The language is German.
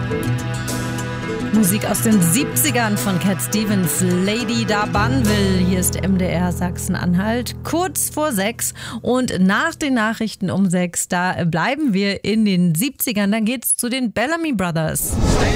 Musik aus den 70ern von Cat Stevens, Lady da Banville. Hier ist MDR Sachsen-Anhalt, kurz vor 6. Und nach den Nachrichten um 6, da bleiben wir in den 70ern. Dann geht's zu den Bellamy Brothers.